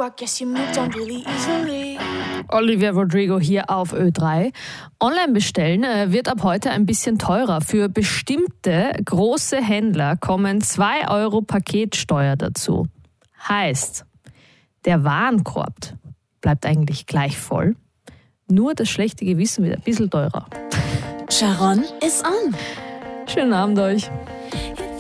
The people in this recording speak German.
I guess you moved on really easily. Olivia Rodrigo hier auf Ö3. Online bestellen wird ab heute ein bisschen teurer. Für bestimmte große Händler kommen 2 Euro Paketsteuer dazu. Heißt, der Warenkorb bleibt eigentlich gleich voll. Nur das schlechte Gewissen wird ein bisschen teurer. Sharon ist on. Schönen Abend euch.